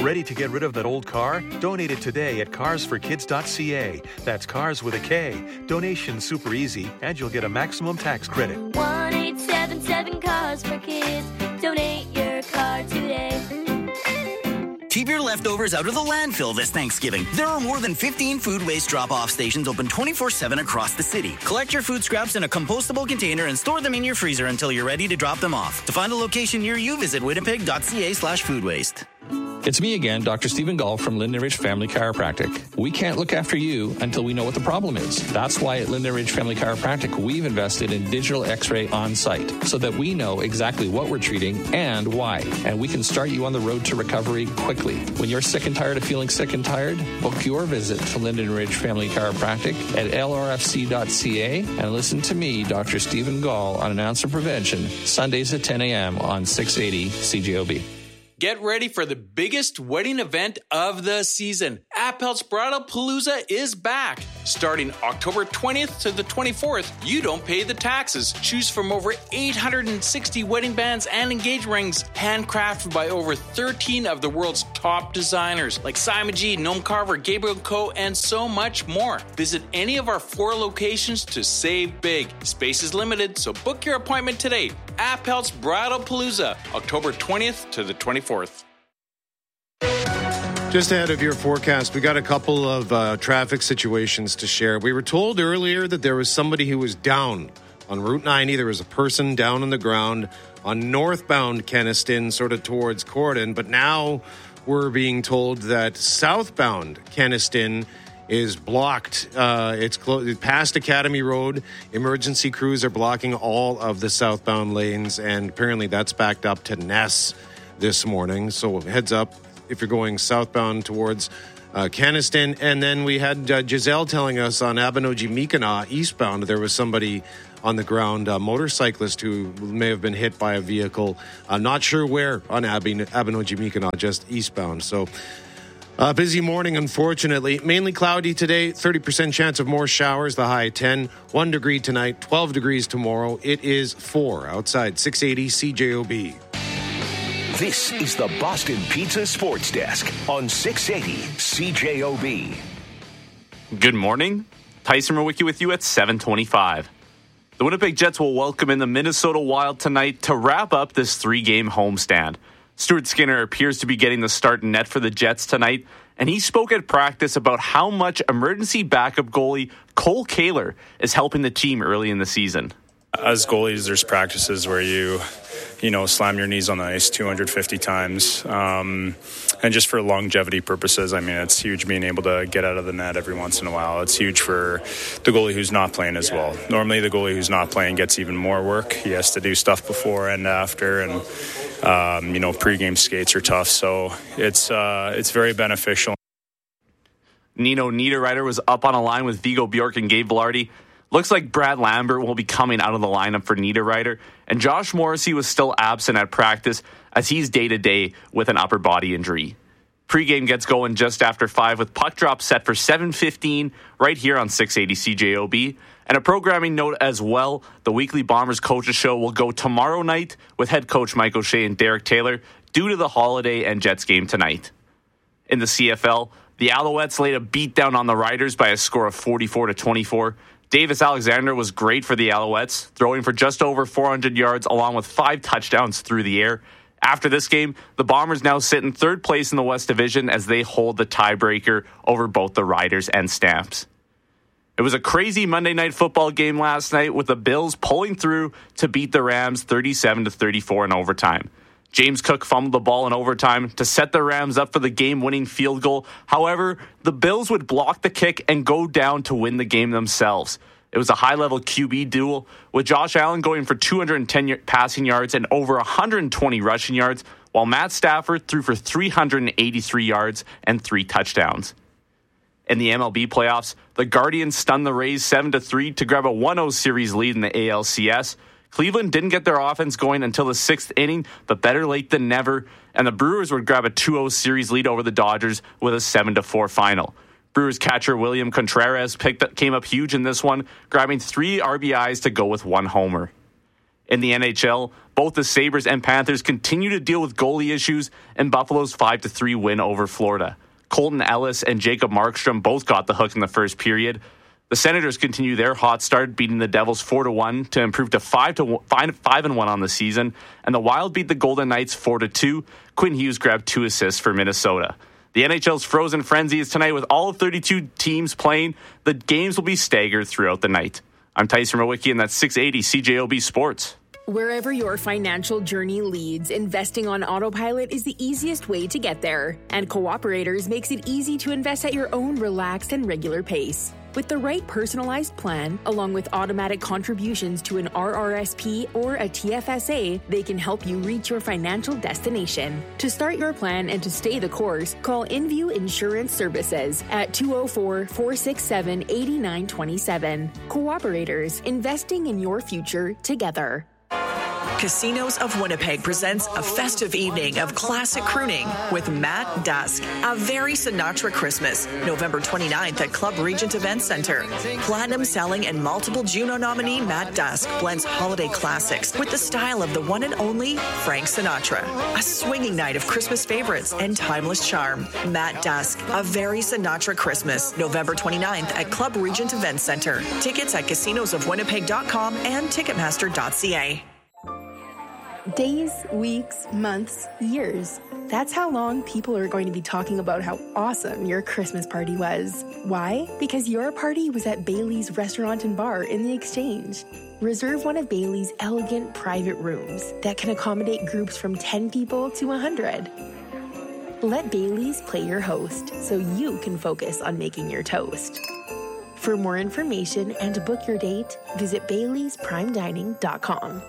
Ready to get rid of that old car? Donate it today at carsforkids.ca. That's cars with a K. Donation's super easy, and you'll get a maximum tax credit. 1-877-CARS-FOR-KIDS. Donate your car today. Keep your leftovers out of the landfill this Thanksgiving. There are more than 15 food waste drop-off stations open 24/7 across the city. Collect your food scraps in a compostable container and store them in your freezer until you're ready to drop them off. To find a location near you, visit winnipeg.ca/foodwaste. It's me again, Dr. Stephen Gall from Linden Ridge Family Chiropractic. We can't look after you until we know what the problem is. That's why at Linden Ridge Family Chiropractic, we've invested in digital x-ray on site so that we know exactly what we're treating and why. And we can start you on the road to recovery quickly. When you're sick and tired of feeling sick and tired, book your visit to Linden Ridge Family Chiropractic at lrfc.ca and listen to me, Dr. Stephen Gall, on Announcer Prevention, Sundays at 10 a.m. on 680 CJOB. Get ready for the biggest wedding event of the season. Appel's Bridal Palooza is back. Starting October 20th to the 24th, you don't pay the taxes. Choose from over 860 wedding bands and engagement rings, handcrafted by over 13 of the world's top designers, like Simon G, Noam Carver, Gabriel Co., and so much more. Visit any of our 4 locations to save big. Space is limited, so book your appointment today. Appel's Bridal Palooza, October 20th to the 24th. Just ahead of your forecast, we got a couple of traffic situations to share. We were told earlier that there was somebody who was down on Route 90. There was a person down on the ground on northbound Kenaston, sort of towards Corden. But now we're being told that southbound Kenaston is blocked. It's past Academy Road. Emergency crews are blocking all of the southbound lanes, and apparently that's backed up to Ness this morning. So heads up if you're going southbound towards Kenaston. And then we had Giselle telling us on Abinogi-Mi'kmaq eastbound, there was somebody on the ground, a motorcyclist who may have been hit by a vehicle. I'm not sure where on Abinogi-Mi'kmaq, just eastbound. So busy morning, unfortunately. Mainly cloudy today, 30% chance of more showers, the high 10. 1 degree tonight, 12 degrees tomorrow. It is 4 outside 680 CJOB. This is the Boston Pizza Sports Desk on 680 CJOB. Good morning. Tyson Mawicki with you at 7:25. The Winnipeg Jets will welcome in the Minnesota Wild tonight to wrap up this 3-game homestand. Stuart Skinner appears to be getting the start in net for the Jets tonight, and he spoke at practice about how much emergency backup goalie Cole Kaler is helping the team early in the season. As goalies, there's practices where you slam your knees on the ice 250 times. And just for longevity purposes, I mean, it's huge being able to get out of the net every once in a while. It's huge for the goalie who's not playing as well. Normally, the goalie who's not playing gets even more work. He has to do stuff before and after, and, pregame skates are tough. So it's very beneficial. Nino Niederreiter was up on a line with Vigo Bjork and Gabe Vilardi. Looks like Brad Lambert will be coming out of the lineup for Niederreiter, and Josh Morrissey was still absent at practice as he's day-to-day with an upper body injury. Pre-game gets going just after 5 with puck drop set for 7:15 right here on 680 CJOB. And a programming note as well, the weekly Bombers Coaches Show will go tomorrow night with head coach Mike O'Shea and Derek Taylor due to the holiday and Jets game tonight. In the CFL, the Alouettes laid a beatdown on the Riders by a score of 44-24. Davis Alexander was great for the Alouettes, throwing for just over 400 yards along with 5 touchdowns through the air. After this game, the Bombers now sit in 3rd place in the West Division as they hold the tiebreaker over both the Riders and Stamps. It was a crazy Monday Night Football game last night with the Bills pulling through to beat the Rams 37-34 in overtime. James Cook fumbled the ball in overtime to set the Rams up for the game-winning field goal. However, the Bills would block the kick and go down to win the game themselves. It was a high-level QB duel, with Josh Allen going for 210 passing yards and over 120 rushing yards, while Matt Stafford threw for 383 yards and 3 touchdowns. In the MLB playoffs, the Guardians stunned the Rays 7-3 to grab a 1-0 series lead in the ALCS. Cleveland didn't get their offense going until the 6th inning, but better late than never, and the Brewers would grab a 2-0 series lead over the Dodgers with a 7-4 final. Brewers catcher William Contreras came up huge in this one, grabbing 3 RBIs to go with 1 homer. In the NHL, both the Sabres and Panthers continue to deal with goalie issues in Buffalo's 5-3 win over Florida. Colton Ellis and Jacob Markstrom both got the hook in the first period. The Senators continue their hot start, beating the Devils 4-1 to improve to 5-1 on the season. And the Wild beat the Golden Knights 4-2. Quinn Hughes grabbed 2 assists for Minnesota. The NHL's Frozen Frenzy is tonight with all 32 teams playing. The games will be staggered throughout the night. I'm Tyson Rowicki, and that's 680 CJOB Sports. Wherever your financial journey leads, investing on autopilot is the easiest way to get there. And Cooperators makes it easy to invest at your own relaxed and regular pace. With the right personalized plan, along with automatic contributions to an RRSP or a TFSA, they can help you reach your financial destination. To start your plan and to stay the course, call InView Insurance Services at 204-467-8927. Cooperators, investing in your future together. Casinos of Winnipeg presents a festive evening of classic crooning with Matt Dusk. A very Sinatra Christmas, November 29th at Club Regent Event Center. Platinum selling and multiple Juno nominee Matt Dusk blends holiday classics with the style of the one and only Frank Sinatra. A swinging night of Christmas favorites and timeless charm. Matt Dusk, A Very Sinatra Christmas, November 29th at Club Regent Event Center. Tickets at casinosofwinnipeg.com and ticketmaster.ca. Days, weeks, months, years. That's how long people are going to be talking about how awesome your Christmas party was. Why? Because your party was at Bailey's Restaurant and Bar in the Exchange. Reserve one of Bailey's elegant private rooms that can accommodate groups from 10 people to 100. Let Bailey's play your host so you can focus on making your toast. For more information and to book your date, visit baileysprimedining.com.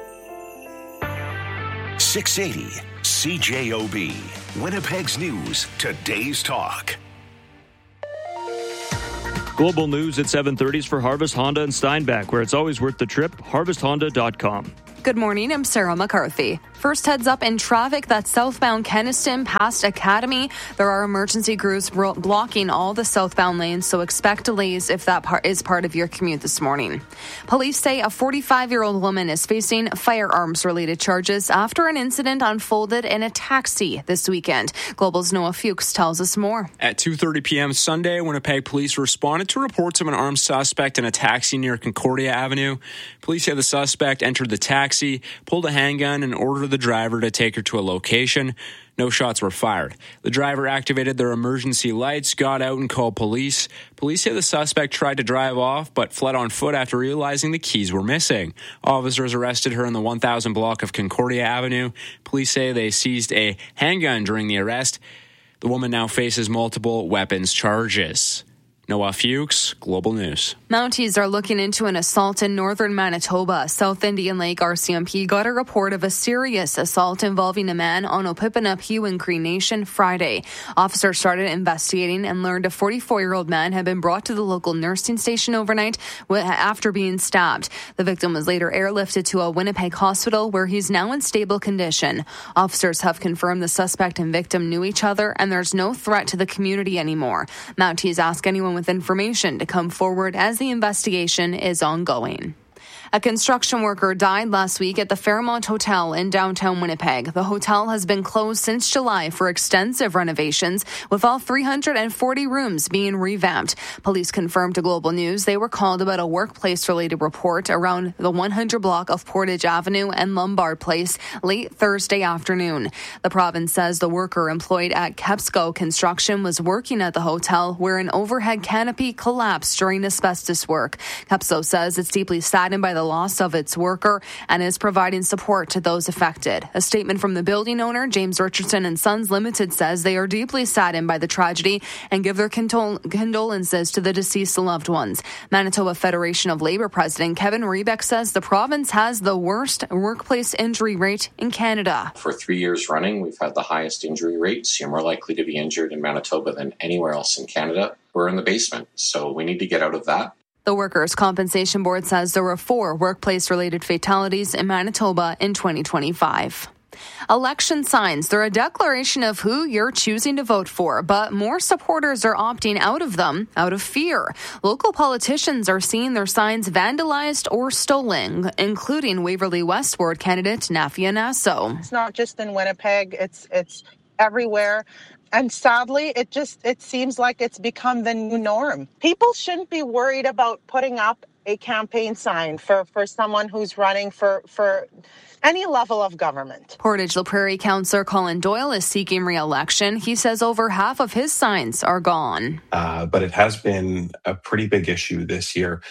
680 CJOB, Winnipeg's News, Today's Talk. Global news at 7:30 for Harvest Honda in Steinbach, where it's always worth the trip. HarvestHonda.com. Good morning, I'm Sarah McCarthy. First heads up in traffic that's southbound Kenaston past Academy. There are emergency crews blocking all the southbound lanes, so expect delays if that is part of your commute this morning. Police say a 45-year-old woman is facing firearms-related charges after an incident unfolded in a taxi this weekend. Global's Noah Fuchs tells us more. At 2:30 p.m. Sunday, Winnipeg police responded to reports of an armed suspect in a taxi near Concordia Avenue. Police say the suspect entered the taxi, pulled a handgun, and ordered the driver to take her to a location. No shots were fired. The driver activated their emergency lights, got out, and called police. Police say the suspect tried to drive off, but fled on foot after realizing the keys were missing. Officers arrested her in the 1000 block of Concordia Avenue. Police say they seized a handgun during the arrest. The woman now faces multiple weapons charges. Noah Fuchs, Global News. Mounties are looking into an assault in northern Manitoba. South Indian Lake RCMP got a report of a serious assault involving a man on Opipinapiu in Cree Nation Friday. Officers started investigating and learned a 44-year-old man had been brought to the local nursing station overnight after being stabbed. The victim was later airlifted to a Winnipeg hospital where he's now in stable condition. Officers have confirmed the suspect and victim knew each other and there's no threat to the community anymore. Mounties ask anyone with information to come forward as the investigation is ongoing. A construction worker died last week at the Fairmont Hotel in downtown Winnipeg. The hotel has been closed since July for extensive renovations, with all 340 rooms being revamped. Police confirmed to Global News they were called about a workplace-related report around the 100 block of Portage Avenue and Lombard Place late Thursday afternoon. The province says the worker employed at Kepsco Construction was working at the hotel where an overhead canopy collapsed during asbestos work. Kepsco says it's deeply saddened by the loss of its worker and is providing support to those affected. A statement from the building owner, James Richardson and Sons Limited, says they are deeply saddened by the tragedy and give their condolences to the deceased loved ones. Manitoba Federation of Labour President Kevin Rebeck says the province has the worst workplace injury rate in Canada. For 3 years running, we've had the highest injury rates. You're more likely to be injured in Manitoba than anywhere else in Canada. We're in the basement, so we need to get out of that. The Workers' Compensation Board says there were 4 workplace-related fatalities in Manitoba in 2025. Election signs. They're a declaration of who you're choosing to vote for, but more supporters are opting out of them out of fear. Local politicians are seeing their signs vandalized or stolen, including Waverly West Ward candidate Nafia Nasso. It's not just in Winnipeg, it's everywhere. And sadly, it seems like it's become the new norm. People shouldn't be worried about putting up a campaign sign for someone who's running for any level of government. Portage-La Prairie councillor Colin Doyle is seeking re-election. He says over half of his signs are gone. But it has been a pretty big issue this year.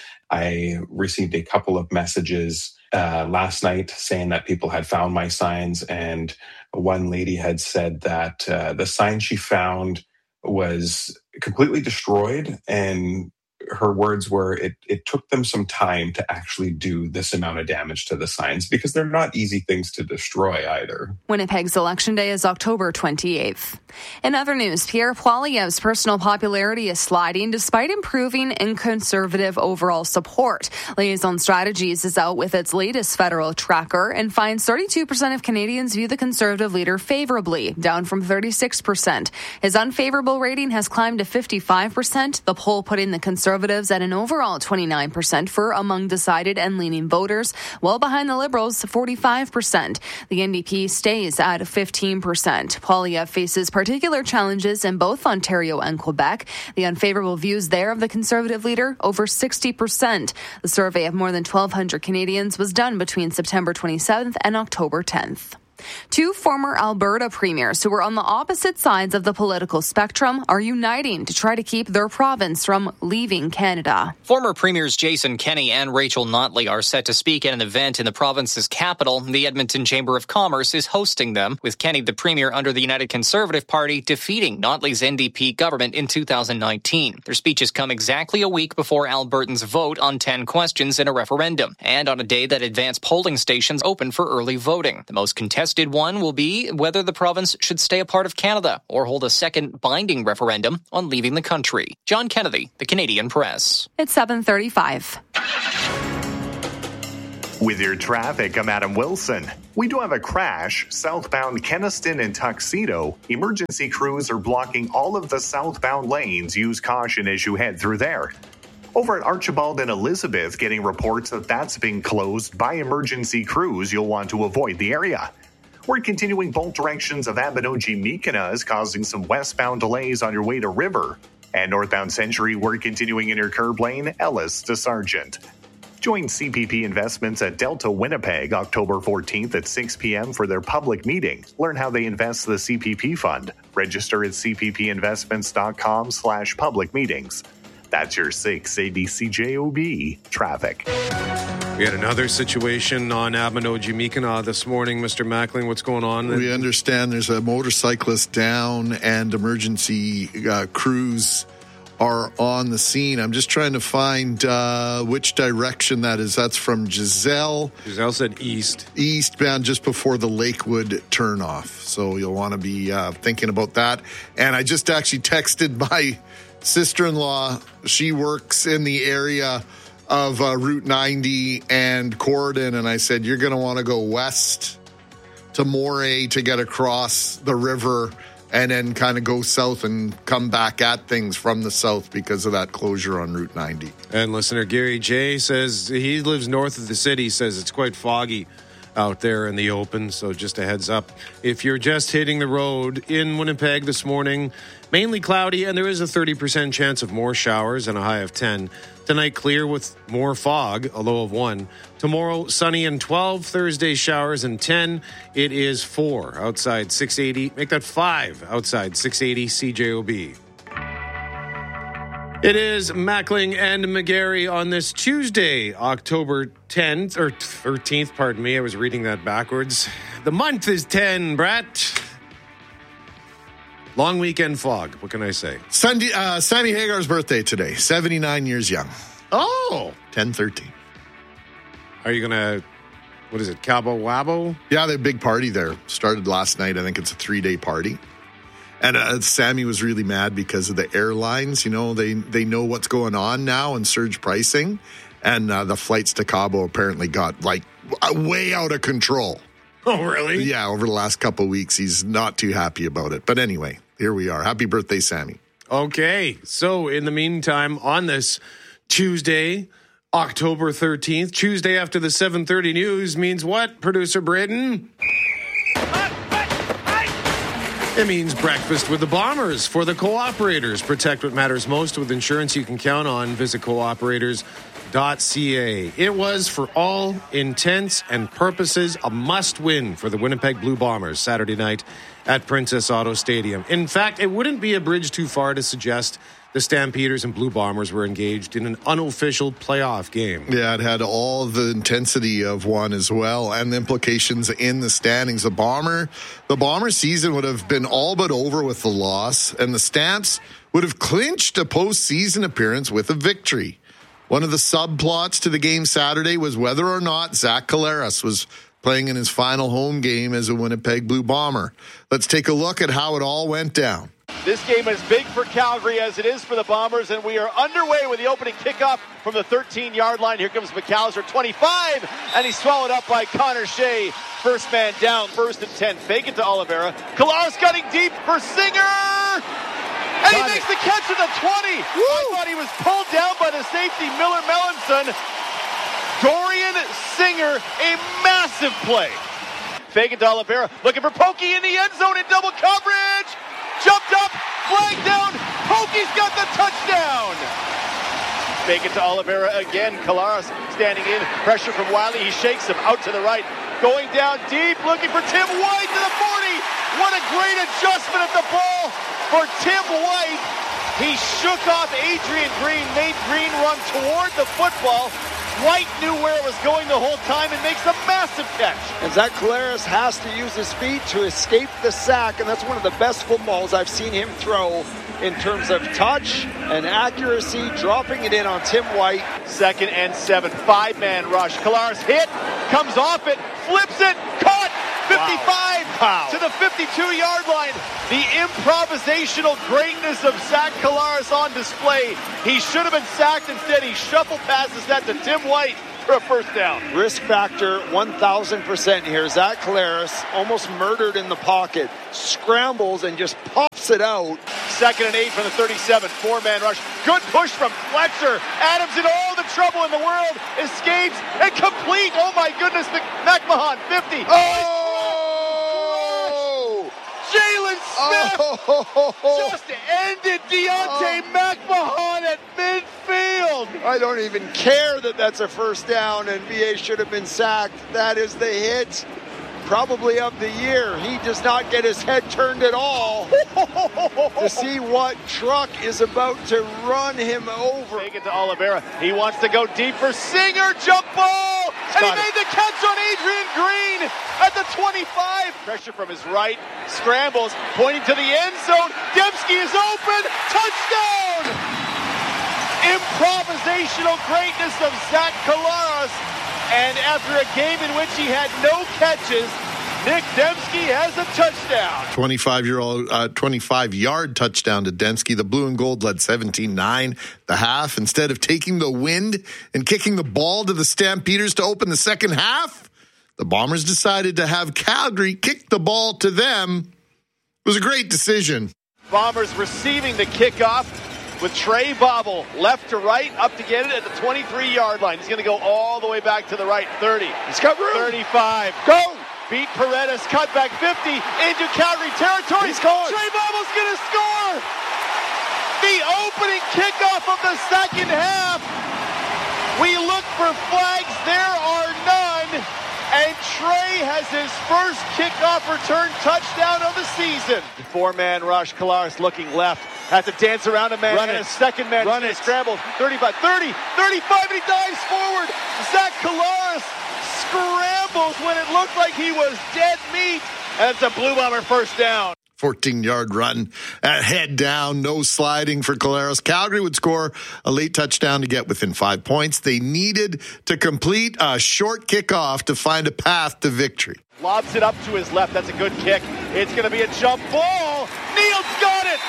I received a couple of messages last night saying that people had found my signs, and one lady had said that the sign she found was completely destroyed, and her words were it took them some time to actually do this amount of damage to the signs because they're not easy things to destroy either. Winnipeg's election day is October 28th. In other news, Pierre Poilievre's personal popularity is sliding despite improving in Conservative overall support. Liaison Strategies is out with its latest federal tracker and finds 32% of Canadians view the Conservative leader favorably, down from 36%. His unfavorable rating has climbed to 55%, the poll putting the Conservatives at an overall 29% for among decided and leaning voters, well behind the Liberals' 45%. The NDP stays at 15%. Poilievre faces particular challenges in both Ontario and Quebec. The unfavorable views there of the Conservative leader, over 60%. The survey of more than 1,200 Canadians was done between September 27th and October 10th. Two former Alberta premiers who were on the opposite sides of the political spectrum are uniting to try to keep their province from leaving Canada. Former premiers Jason Kenney and Rachel Notley are set to speak at an event in the province's capital. The Edmonton Chamber of Commerce is hosting them, with Kenney, the premier under the United Conservative Party, defeating Notley's NDP government in 2019. Their speeches come exactly a week before Albertans vote on 10 questions in a referendum, and on a day that advanced polling stations open for early voting. The most contested one will be whether the province should stay a part of Canada or hold a second binding referendum on leaving the country. John Kennedy, The Canadian Press. It's 7:35. With your traffic, I'm Adam Wilson. We do have a crash southbound Kenaston and Tuxedo. Emergency crews are blocking all of the southbound lanes. Use caution as you head through there. Over at Archibald and Elizabeth, getting reports that that's being closed by emergency crews. You'll want to avoid the area. We're continuing both directions of Abinogi-Mekina is causing some westbound delays on your way to River. And northbound Century, we're continuing in your curb lane, Ellis to Sargent. Join CPP Investments at Delta Winnipeg October 14th at 6 p.m. for their public meeting. Learn how they invest the CPP fund. Register at cppinvestments.com/public meetings. That's your 680 CJOB traffic. We had another situation on Abinogi-Mekina this morning. Mr. Mackling, what's going on? We understand there's a motorcyclist down and emergency crews are on the scene. I'm just trying to find which direction that is. That's from Giselle. Giselle said east. Eastbound just before the Lakewood turnoff. So you'll want to be thinking about that. And I just actually texted my sister-in-law. She works in the area of Route 90 and Corridon, and I said, you're going to want to go west to Moray to get across the river and then kind of go south and come back at things from the south because of that closure on Route 90. And listener Gary J says he lives north of the city, says it's quite foggy out there in the open, so just a heads up. If you're just hitting the road in Winnipeg this morning, mainly cloudy, and there is a 30% chance of more showers and a high of 10. Tonight, clear with more fog, a low of 1. Tomorrow, sunny and 12. Thursday, showers and 10. It is 4 outside 680. Make that 5 outside 680 CJOB. It is Mackling and McGarry on this Tuesday, October 10th, or 13th, pardon me. I was reading that backwards. The month is 10, Brett. Long weekend fog. What can I say? Sammy Hagar's birthday today. 79 years young. Oh. 10-13. Are you going to, what is it, Cabo Wabo? Yeah, they had a big party there. Started last night. I think it's a 3-day party. And Sammy was really mad because of the airlines. You know, they know what's going on now and surge pricing. And the flights to Cabo apparently got, like, way out of control. Oh, really? Yeah, over the last couple of weeks, he's not too happy about it. But anyway, here we are. Happy birthday, Sammy. Okay, so in the meantime, on this Tuesday, October 13th, Tuesday after the 7:30 news means what, Producer Braden? It means breakfast with the Bombers for the Cooperators. Protect what matters most with insurance you can count on. Visit cooperators.ca. It was, for all intents and purposes, a must-win for the Winnipeg Blue Bombers Saturday night at Princess Auto Stadium. In fact, it wouldn't be a bridge too far to suggest the Stampeders and Blue Bombers were engaged in an unofficial playoff game. Yeah, it had all the intensity of one as well, and the implications in the standings. The Bomber season would have been all but over with the loss, and the Stamps would have clinched a postseason appearance with a victory. One of the subplots to the game Saturday was whether or not Zach Collaros was playing in his final home game as a Winnipeg Blue Bomber. Let's take a look at how it all went down. This game is big for Calgary as it is for the Bombers, and we are underway with the opening kickoff from the 13-yard line. Here comes McAllister, 25, and he's swallowed up by Connor Shea. First man down, 1st and 10. Fake it to Oliveira. Collaros cutting deep for Singer, and he makes the catch at the 20. I thought he was pulled down by the safety, Miller Melanson. Dorian Singer, a massive play. Fake it to Oliveira, looking for Pokey in the end zone in double coverage. Jumped up, flag down, Pokey's got the touchdown. Fake it to Oliveira again. Collaros standing in, pressure from Wiley. He shakes him out to the right, going down deep, looking for Tim White to the 40. What a great adjustment at the ball for Tim White. He shook off Adrian Green, made Green run toward the football. White knew where it was going the whole time and makes a massive catch. And Zach Collaros has to use his feet to escape the sack, and that's one of the best footballs I've seen him throw in terms of touch and accuracy, dropping it in on Tim White. 2nd and 7, 5-man rush. Collaros hit, comes off it, flips it, caught, 55 to the 52-yard line. The improvisational greatness of Zach Collaros on display. He should have been sacked. Instead, he shuffle passes that to Tim White for a first down. Risk factor 1,000% here. Zach Collaros almost murdered in the pocket, scrambles and just pops it out. 2nd and 8 from the 37, 4-man rush. Good push from Fletcher. Adams in all the trouble in the world, escapes and complete. Oh my goodness, McMahon 50. Oh! Jalen Smith just ended Deontay McMahon at midfield. I don't even care that that's a first down and VA should have been sacked. That is the hit probably of the year. He does not get his head turned at all to see what truck is about to run him over. Take it to Oliveira. He wants to go deep for Singer. Jump ball. And he made the catch on Adrian Green at the 25. Pressure from his right. Scrambles. Pointing to the end zone. Dembski is open. Touchdown. Improvisational greatness of Zach Collaros. And after a game in which he had no catches, Nick Dembski has a touchdown. 25-yard touchdown to Dembski. The blue and gold led 17-9 the half. Instead of taking the wind and kicking the ball to the Stampeders to open the second half, the Bombers decided to have Calgary kick the ball to them. It was a great decision. Bombers receiving the kickoff with Trey Bobble left to right, up to get it at the 23-yard line. He's going to go all the way back to the right, 30. He's got room. 35. Go! Beat Paredes, cut back 50 into Calgary territory. He's gone. Trey Bobble's going to score! The opening kickoff of the second half. We look for flags. There are none. And Trey has his first kickoff return touchdown of the season. 4-man rush. Collaros looking left. Has to dance around a man. Run and it. a second man. Run it. Scrambles. 35, 30, 35, and he dives forward. Zach Collaros scrambles when it looked like he was dead meat. And it's a Blue Bomber first down. 14-yard run, head down, no sliding for Collaros. Calgary would score a late touchdown to get within 5 points. They needed to complete a short kickoff to find a path to victory. Lobs it up to his left. That's a good kick. It's going to be a jump ball. Neal's got it.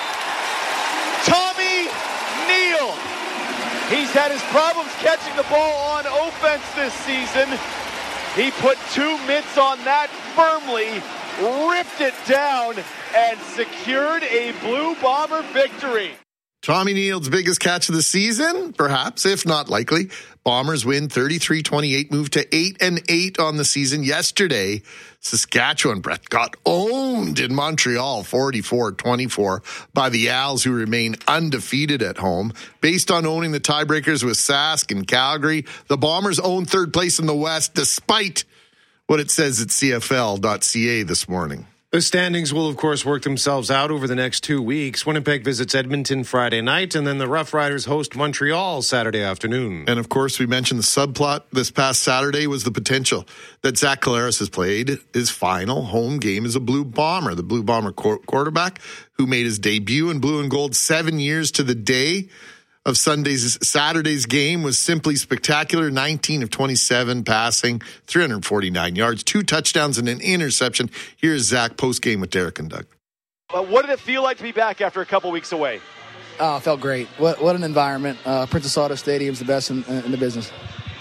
Tommy Neal. He's had his problems catching the ball on offense this season. He put 2 mitts on that firmly, ripped it down, and secured a Blue Bomber victory. Tommy Neal's biggest catch of the season? Perhaps, if not likely. Bombers win 33-28, moved to 8-8 on the season. Yesterday, Saskatchewan, Brett, got owned in Montreal 44-24 by the Als, who remain undefeated at home. Based on owning the tiebreakers with Sask and Calgary, the Bombers own third place in the West, despite what it says at CFL.ca this morning. The standings will, of course, work themselves out over the next 2 weeks. Winnipeg visits Edmonton Friday night, and then the Rough Riders host Montreal Saturday afternoon. And, of course, we mentioned the subplot this past Saturday was the potential that Zach Collaros has played his final home game as a Blue Bomber, the Blue Bomber quarterback who made his debut in blue and gold 7 years to the day of Saturday's game was simply spectacular. 19 of 27 passing, 349 yards, 2 touchdowns and an interception. Here's Zach post-game with Derek and Doug. What did it feel like to be back after a couple weeks away? Oh, it felt great. What an environment. Princess Auto Stadium's the best in the business.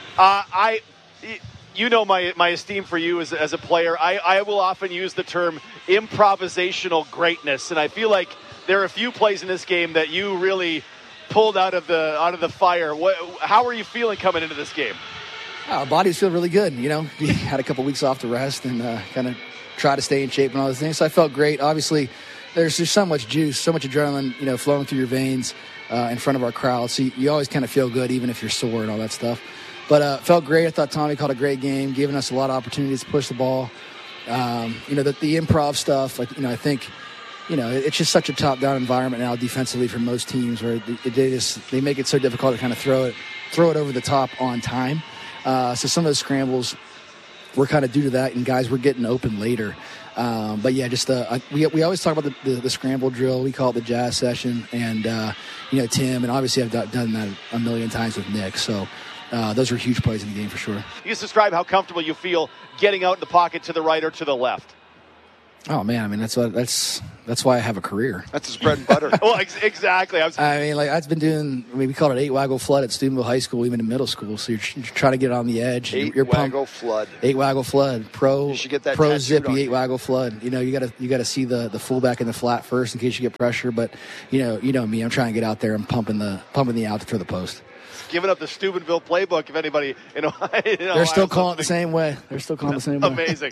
You know my esteem for you as a player. I will often use the term improvisational greatness, and I feel like there are a few plays in this game that you really pulled out of the fire. How are you feeling coming into this game? Our bodies feel really good. You know, we had a couple weeks off to rest and kind of try to stay in shape and all those things. So I felt great. Obviously, there's just so much juice, so much adrenaline, you know, flowing through your veins in front of our crowd. So you always kind of feel good, even if you're sore and all that stuff. But felt great. I thought Tommy called a great game, giving us a lot of opportunities to push the ball. You know, the improv stuff, like, you know, I think, you know, it's just such a top-down environment now defensively for most teams where they make it so difficult to kind of throw it over the top on time. So some of those scrambles were kind of due to that, and guys were getting open later. But yeah, just we always talk about the scramble drill. We call it the jazz session, and you know, Tim, and obviously I've done that a million times with Nick. So those were huge plays in the game for sure. You just describe how comfortable you feel getting out in the pocket to the right or to the left. Oh man, I mean that's why I have a career. That's his bread and butter. Well, exactly. I mean, like I've been doing. I mean, we called it 8-waggle flood at Steubenville High School, even in middle school. So you're trying to get on the edge. 8-waggle flood. 8-waggle flood. Pro. You should get that pro zippy 8-waggle flood. You know, you got to see the fullback in the flat first in case you get pressure. But you know me. I'm trying to get out there and pumping the out for the post. Giving up the Steubenville playbook. If anybody, they're still calling it the same way. Amazing.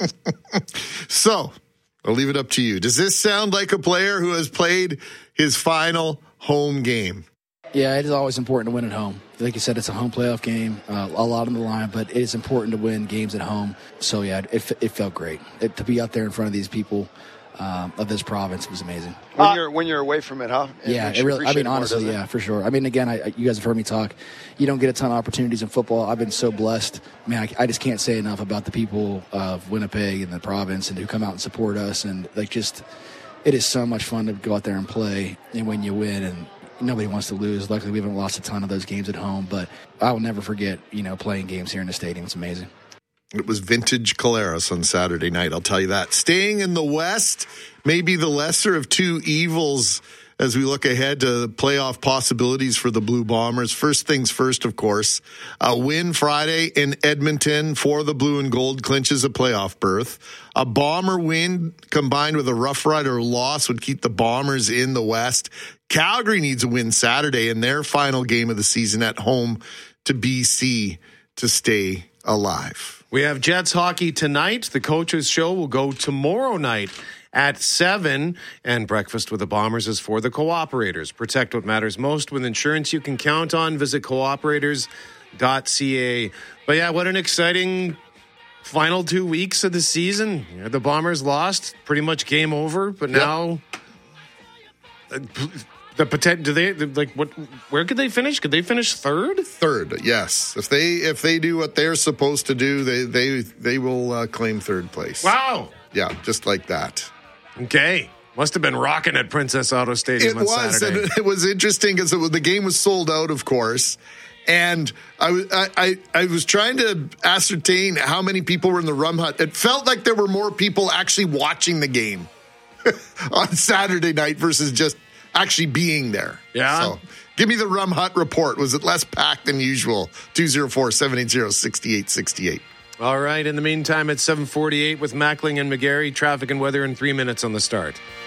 So. I'll leave it up to you. Does this sound like a player who has played his final home game? Yeah, it is always important to win at home. Like you said, it's a home playoff game, a lot on the line, but it is important to win games at home. So, yeah, it felt great. To be out there in front of these people of this province was amazing. When you're away from it, huh? Yeah, it really. I mean, honestly, yeah, for sure. I mean, again, you guys have heard me talk. You don't get a ton of opportunities in football. I've been so blessed. Man, I just can't say enough about the people of Winnipeg and the province and who come out and support us. And like, just it is so much fun to go out there and play. And when you win, and nobody wants to lose. Luckily, we haven't lost a ton of those games at home. But I will never forget, playing games here in the stadium. It's amazing. It was vintage Collaros on Saturday night, I'll tell you that. Staying in the West may be the lesser of two evils as we look ahead to playoff possibilities for the Blue Bombers. First things first, of course, a win Friday in Edmonton for the Blue and Gold clinches a playoff berth. A Bomber win combined with a Rough Rider loss would keep the Bombers in the West. Calgary needs a win Saturday in their final game of the season at home to BC to stay alive. We have Jets hockey tonight. The coaches' show will go tomorrow night at 7, and breakfast with the Bombers is for the Cooperators. Protect what matters most with insurance you can count on. Visit cooperators.ca. But yeah, what an exciting final 2 weeks of the season. The Bombers lost, pretty much game over, but now the potential. Where could they finish? Could they finish third? Third, yes. If they do what they're supposed to do, they will claim third place. Wow. Yeah, just like that. Okay. Must have been rocking at Princess Auto Stadium on Saturday. And it was interesting because the game was sold out, of course. And I was trying to ascertain how many people were in the Rum Hut. It felt like there were more people actually watching the game on Saturday night versus just actually being there. Yeah. So give me the Rum Hut report. Was it less packed than usual? 204-780-6868. All right. In the meantime, it's 7:48 with Mackling and McGarry. Traffic and weather in 3 minutes on the start.